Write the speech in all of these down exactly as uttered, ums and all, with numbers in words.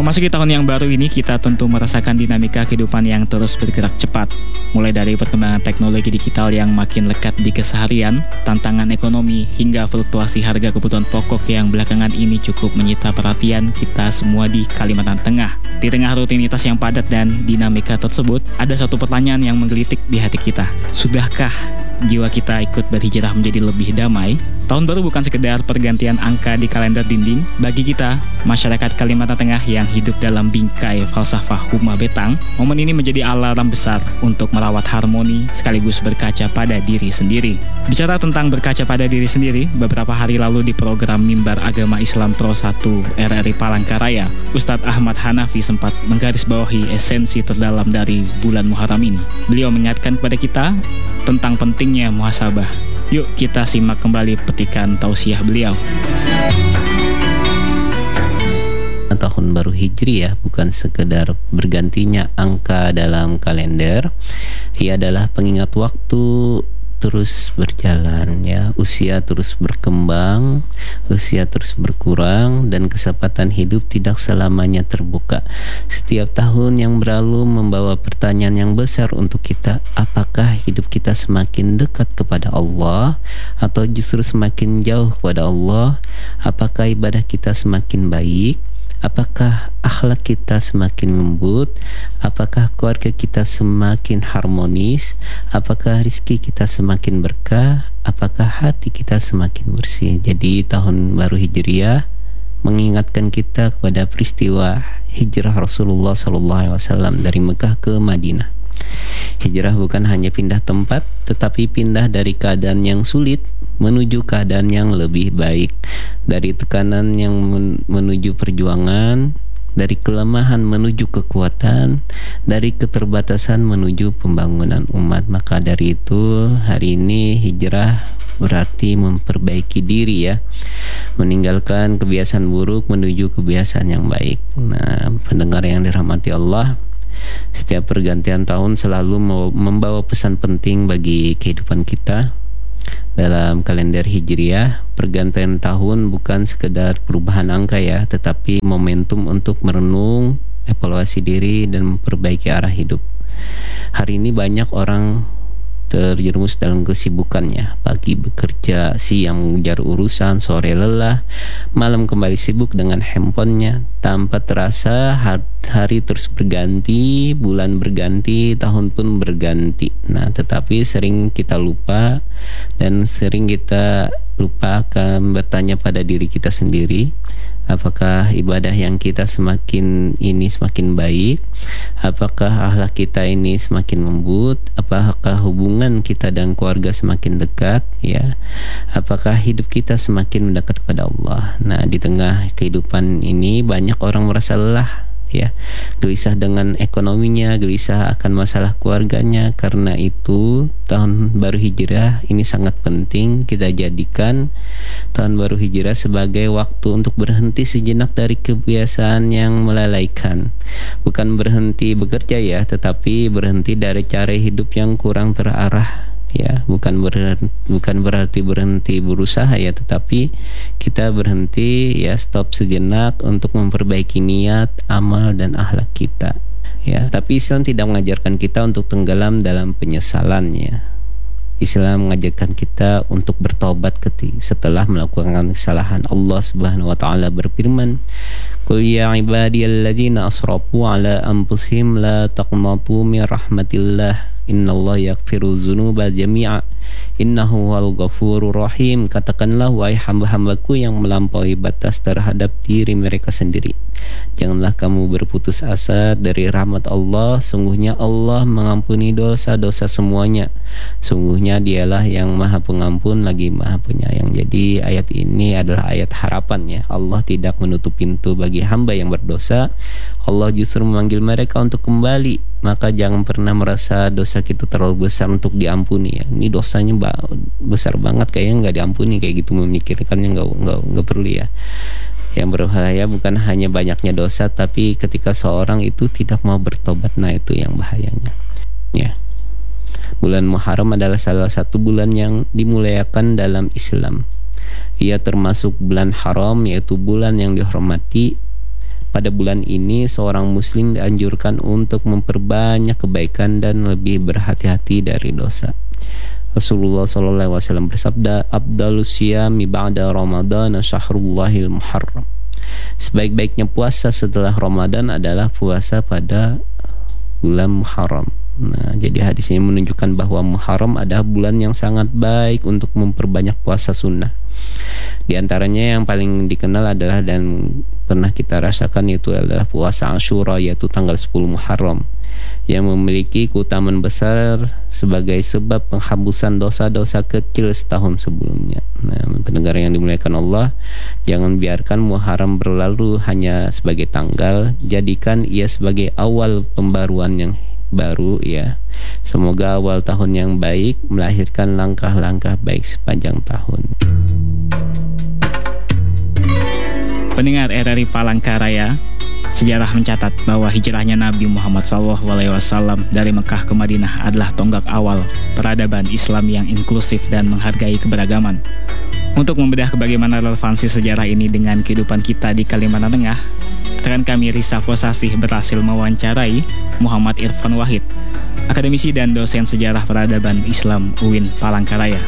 Memasuki tahun yang baru ini, kita tentu merasakan dinamika kehidupan yang terus bergerak cepat. Mulai dari perkembangan teknologi digital yang makin lekat di keseharian, tantangan ekonomi, hingga fluktuasi harga kebutuhan pokok yang belakangan ini cukup menyita perhatian kita semua di Kalimantan Tengah. Di tengah rutinitas yang padat dan dinamika tersebut, ada satu pertanyaan yang menggelitik di hati kita. Sudahkah jiwa kita ikut berhijrah menjadi lebih damai? Tahun baru bukan sekedar pergantian angka di kalender dinding. Bagi kita, masyarakat Kalimantan Tengah yang hidup dalam bingkai falsafah Huma Betang, momen ini menjadi alarm besar untuk merawat harmoni sekaligus berkaca pada diri sendiri. Bicara tentang berkaca pada diri sendiri, beberapa hari lalu di program Mimbar Agama Islam Pro satu R R I Palangkaraya, Ustadz Ahmad Hanafi sempat menggarisbawahi esensi terdalam dari bulan Muharram ini. Beliau mengingatkan kepada kita tentang pentingnya muhasabah. Yuk kita simak kembali petikan tausiah beliau. Tahun baru Hijri ya, bukan sekedar bergantinya angka dalam kalender. Ia adalah pengingat waktu terus berjalan ya, usia terus berkembang, usia terus berkurang, dan kesempatan hidup tidak selamanya terbuka. Setiap tahun yang berlalu membawa pertanyaan yang besar untuk kita. Apakah hidup kita semakin dekat kepada Allah atau justru semakin jauh kepada Allah? Apakah ibadah kita semakin baik? Apakah akhlak kita semakin lembut? Apakah keluarga kita semakin harmonis? Apakah rezeki kita semakin berkah? Apakah hati kita semakin bersih? Jadi tahun baru Hijriah mengingatkan kita kepada peristiwa hijrah Rasulullah shallallahu alaihi wasallam dari Mekah ke Madinah. Hijrah bukan hanya pindah tempat, tetapi pindah dari keadaan yang sulit menuju keadaan yang lebih baik, dari tekanan yang menuju perjuangan, dari kelemahan menuju kekuatan, dari keterbatasan menuju pembangunan umat. Maka dari itu hari ini hijrah berarti memperbaiki diri ya, meninggalkan kebiasaan buruk menuju kebiasaan yang baik. Nah, pendengar yang dirahmati Allah, setiap pergantian tahun selalu membawa pesan penting bagi kehidupan kita. Dalam kalender Hijriah, pergantian tahun bukan sekedar perubahan angka ya, tetapi momentum untuk merenung, evaluasi diri, dan memperbaiki arah hidup. Hari ini banyak orang terjerumus dalam kesibukannya. Pagi bekerja, siang mengejar urusan, sore lelah, malam kembali sibuk dengan handphonenya. Tanpa terasa hari terus berganti, bulan berganti, tahun pun berganti. Nah, tetapi sering kita lupa dan sering kita lupa akan bertanya pada diri kita sendiri. Apakah ibadah yang kita semakin ini semakin baik? Apakah akhlak kita ini semakin lembut? Apakah hubungan kita dan keluarga semakin dekat? Ya, apakah hidup kita semakin mendekat kepada Allah? Nah, di tengah kehidupan ini banyak orang merasa lelah, ya, gelisah dengan ekonominya, gelisah akan masalah keluarganya. Karena itu tahun baru Hijrah ini sangat penting kita jadikan tahun baru Hijrah sebagai waktu untuk berhenti sejenak dari kebiasaan yang melalaikan. Bukan berhenti bekerja ya, tetapi berhenti dari cara hidup yang kurang terarah ya. Bukan berhenti, bukan berarti berhenti berusaha ya, tetapi kita berhenti ya, stop sejenak untuk memperbaiki niat, amal, dan akhlak kita ya. Tapi Islam tidak mengajarkan kita untuk tenggelam dalam penyesalannya. Islam mengajarkan kita untuk bertobat ketika setelah melakukan kesalahan. Allah Subhanahu wa taala berfirman, "Qul ya ibadiyalladzina asrafu ala anfusihim la taqnatu min rahmatillah. Innallaha yaghfiru dzunuba jami'a. Innahu huwal ghafurur rahim." Katakanlah, wahai hamba-hambaku yang melampaui batas terhadap diri mereka sendiri, janganlah kamu berputus asa dari rahmat Allah. Sungguhnya Allah mengampuni dosa-dosa semuanya. Sungguhnya Dialah yang Maha Pengampun lagi Maha Penyayang. Jadi ayat ini adalah ayat harapan ya. Allah tidak menutup pintu bagi hamba yang berdosa. Allah justru memanggil mereka untuk kembali. Maka jangan pernah merasa dosa kita terlalu besar untuk diampuni ya. Ini dosanya besar banget, kayaknya nggak diampuni, kayak gitu memikirkannya nggak nggak nggak perlu ya. Yang berbahaya bukan hanya banyaknya dosa, tapi ketika seorang itu tidak mau bertobat. Nah, itu yang bahayanya ya. Bulan Muharram adalah salah satu bulan yang dimuliakan dalam Islam. Ia termasuk bulan haram, yaitu bulan yang dihormati. pada bulan ini seorang muslim dianjurkan untuk memperbanyak kebaikan dan lebih berhati-hati dari dosa. Rasulullah shallallahu alaihi wasallam bersabda, "Afdalus siyami ba'da Ramadan syahrullahil muharram." Sebaik-baiknya puasa setelah Ramadan adalah puasa pada bulan Muharram. Nah, jadi hadis ini menunjukkan bahwa Muharram adalah bulan yang sangat baik untuk memperbanyak puasa sunnah. Di antaranya yang paling dikenal adalah dan pernah kita rasakan itu adalah puasa Asyura, yaitu tanggal sepuluh Muharram, yang memiliki keutamaan besar sebagai sebab penghapusan dosa-dosa kecil setahun sebelumnya. Nah, pendengar yang dimuliakan Allah, jangan biarkan Muharram berlalu hanya sebagai tanggal, jadikan ia sebagai awal pembaruan yang baru ya. Semoga awal tahun yang baik melahirkan langkah-langkah baik sepanjang tahun. Pendengar R R I Palangkaraya, sejarah mencatat bahwa hijrahnya Nabi Muhammad shallallahu alaihi wasallam dari Mekah ke Madinah adalah tonggak awal peradaban Islam yang inklusif dan menghargai keberagaman. Untuk membedah bagaimana relevansi sejarah ini dengan kehidupan kita di Kalimantan Tengah, rekan kami Risa Kosasih berhasil mewawancarai Muhammad Irfan Wahid, akademisi dan dosen sejarah peradaban Islam U I N Palangkaraya.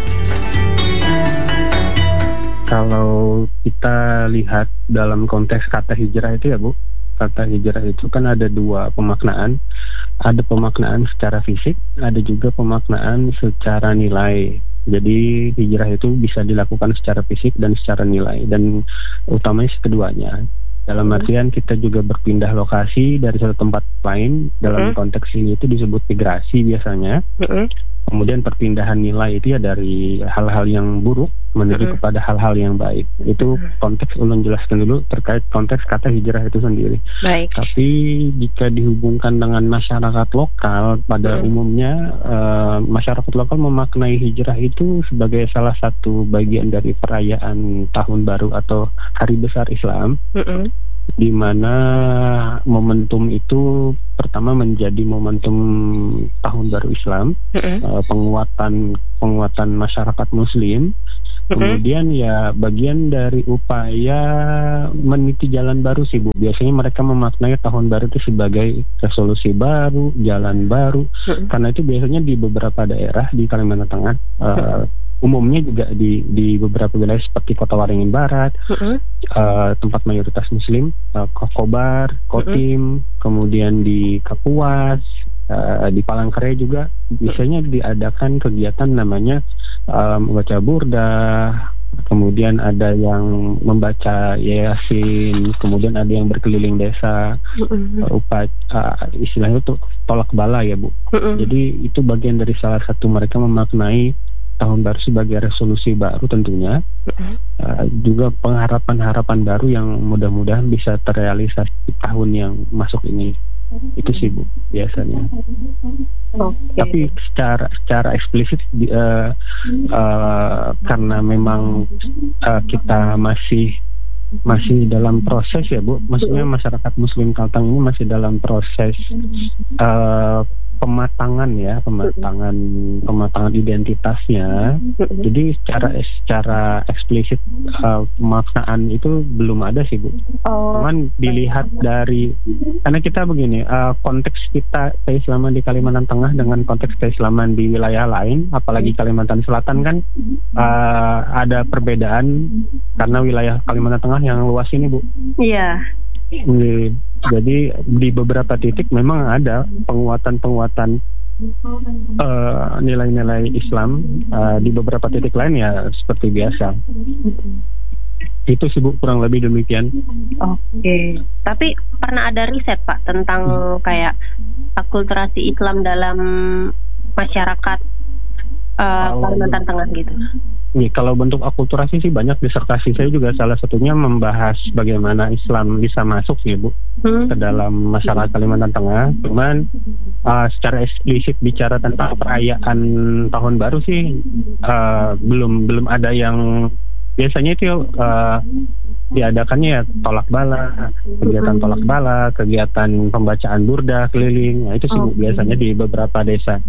Kalau kita lihat dalam konteks kata hijrah itu ya Bu, kata hijrah itu kan ada dua pemaknaan. Ada pemaknaan secara fisik, ada juga pemaknaan secara nilai. Jadi hijrah itu bisa dilakukan secara fisik dan secara nilai, dan utamanya keduanya. Dalam artian kita juga berpindah lokasi dari satu tempat lain. Dalam mm-hmm. konteks ini itu disebut migrasi biasanya. Mm-hmm. Kemudian perpindahan nilai itu ya dari hal-hal yang buruk menuju mm-hmm. kepada hal-hal yang baik. Itu konteks ulun jelaskan dulu terkait konteks kata hijrah itu sendiri. Baik. Tapi jika dihubungkan dengan masyarakat lokal, pada mm-hmm. umumnya uh, masyarakat lokal memaknai hijrah itu sebagai salah satu bagian dari perayaan tahun baru atau hari besar Islam. Mm-hmm. Di mana momentum itu pertama menjadi momentum tahun baru Islam, mm-hmm. uh, penguatan penguatan masyarakat Muslim, mm-hmm. kemudian ya bagian dari upaya meniti jalan baru sih Bu. Biasanya mereka memaknai tahun baru itu sebagai resolusi baru, jalan baru, mm-hmm. karena itu biasanya di beberapa daerah di Kalimantan Tengah. Uh, mm-hmm. Umumnya juga di di beberapa wilayah seperti Kota Waringin Barat, uh-huh. uh, tempat mayoritas Muslim, uh, Kobar, Kotim, uh-huh. kemudian di Kapuas, uh, di Palangkaraya juga biasanya diadakan kegiatan namanya uh, membaca burda, kemudian ada yang membaca Yasin, kemudian ada yang berkeliling desa, uh-huh. uh, upaya uh, istilahnya itu tolak bala ya Bu. Uh-huh. Jadi itu bagian dari salah satu mereka memaknai tahun baru sebagai resolusi baru tentunya, uh-huh. uh, juga pengharapan-harapan baru yang mudah-mudahan bisa terrealisasi di tahun yang masuk ini. Itu sih Bu biasanya. Okay. Tapi secara secara eksplisit uh, uh, karena memang uh, kita masih masih dalam proses ya Bu, maksudnya masyarakat Muslim Kaltang ini masih dalam proses uh, pematangan ya, pematangan pematangan identitasnya. Jadi secara secara eksplisit uh, pemaknaan itu belum ada sih Bu. Oh. Cuman dilihat dari, karena kita begini, uh, konteks kita keislaman di Kalimantan Tengah dengan konteks keislaman di wilayah lain, apalagi Kalimantan Selatan kan uh, ada perbedaan karena wilayah Kalimantan Tengah yang luas ini Bu. Iya. Yeah. Jadi di beberapa titik memang ada penguatan-penguatan uh, nilai-nilai Islam, uh, di beberapa titik lain ya seperti biasa. Itu sih Bu, kurang lebih demikian. Oke. Tapi pernah ada riset Pak tentang hmm. kayak akulturasi Islam dalam masyarakat uh, Kalimantan Tengah gitu? Nih, kalau bentuk akulturasi sih banyak, disertasi saya juga salah satunya membahas bagaimana Islam bisa masuk sih Bu hmm. ke dalam masyarakat Kalimantan Tengah. Cuman uh, secara eksplisit bicara tentang perayaan tahun baru sih uh, belum belum ada yang biasanya itu uh, diadakannya ya tolak bala, kegiatan tolak bala, kegiatan pembacaan burda keliling. Nah, itu sih Bu, biasanya di beberapa desa.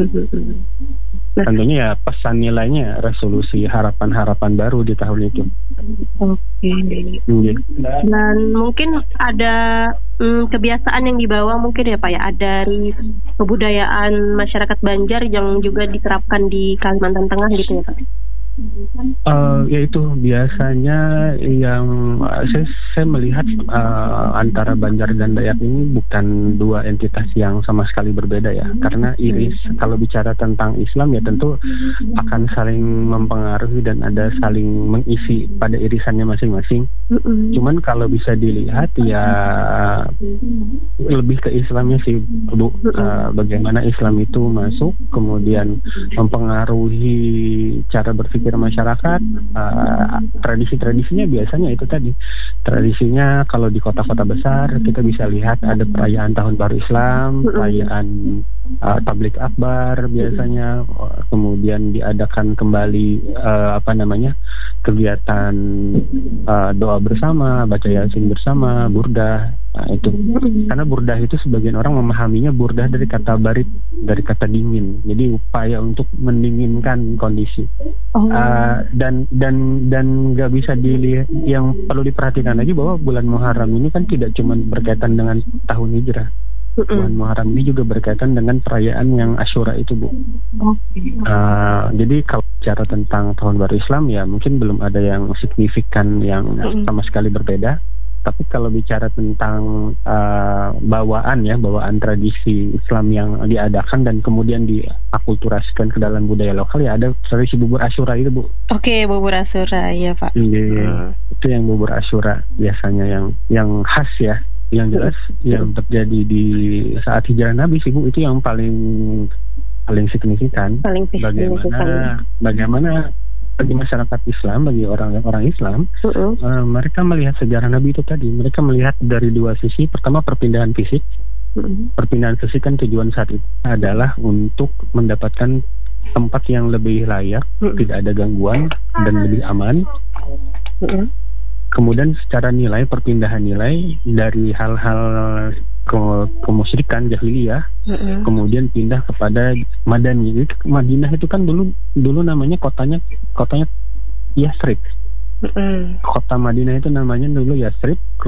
Tentunya ya pesan nilainya resolusi harapan-harapan baru di tahun itu. Oke. Iya. Dan mungkin ada mm, kebiasaan yang dibawa mungkin ya Pak ya, dari kebudayaan masyarakat Banjar yang juga diterapkan di Kalimantan Tengah gitu ya Pak. Uh, yaitu biasanya yang uh, saya, saya melihat uh, antara Banjar dan Dayak ini bukan dua entitas yang sama sekali berbeda ya, karena iris kalau bicara tentang Islam ya tentu akan saling mempengaruhi dan ada saling mengisi pada irisannya masing-masing. Mm-mm. Cuman kalau bisa dilihat ya lebih ke Islamnya sih Bu, uh, bagaimana Islam itu masuk kemudian mempengaruhi cara berpikir masyarakat. Uh, tradisi-tradisinya biasanya itu tadi, tradisinya kalau di kota-kota besar kita bisa lihat ada perayaan Tahun Baru Islam, perayaan uh, Tablik Akbar biasanya, uh, kemudian diadakan kembali uh, apa namanya kegiatan uh, doa bersama, baca yasin bersama, burdah. Nah, itu karena burdah itu sebagian orang memahaminya burdah dari kata barit, dari kata dingin, jadi upaya untuk mendinginkan kondisi. Oh. Uh, dan dan dan nggak bisa dilihat, yang perlu diperhatikan lagi bahwa bulan Muharram ini kan tidak cuma berkaitan dengan tahun hijrah. Bulan Muharram ini juga berkaitan dengan perayaan yang Asyura itu Bu. Okay. Uh, jadi kalau bicara tentang Tahun Baru Islam ya mungkin belum ada yang signifikan yang sama sekali berbeda. Tapi kalau bicara tentang uh, bawaan ya, bawaan tradisi Islam yang diadakan dan kemudian diakulturasikan ke dalam budaya lokal ya ada tradisi bubur Asyura itu Bu. Oke, okay, bubur Asyura ya Pak. Iya, hmm. Itu yang bubur Asyura biasanya yang yang khas ya, yang jelas hmm. yang terjadi di saat hijrah Nabi sih Bu, itu yang paling paling signifikan. Paling bagaimana bagaimana bagi masyarakat Islam, bagi orang-orang Islam, uh-uh. uh, mereka melihat sejarah Nabi itu tadi. Mereka melihat dari dua sisi. Pertama perpindahan fisik. Uh-uh. Perpindahan fisik kan tujuan saat itu adalah untuk mendapatkan tempat yang lebih layak, uh-uh. tidak ada gangguan dan lebih aman. Uh-uh. Kemudian secara nilai, perpindahan nilai dari hal-hal ke kemusyrikan jahiliyah, mm-hmm. kemudian pindah kepada Madani. Jadi Madinah itu kan dulu dulu namanya kotanya kotanya Yasrib. Mm-hmm. Kota Madinah itu namanya dulu Yasrib.